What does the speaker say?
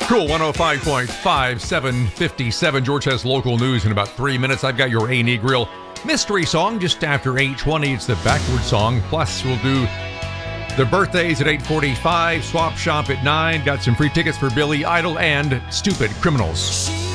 Cool 105.5, 757. George has local news in about 3 minutes. I've got your A&E Grill mystery song just after 8:20. It's the backward song. Plus, we'll do the birthdays at 8:45. Swap shop at 9. Got some free tickets for Billy Idol and Stupid Criminals.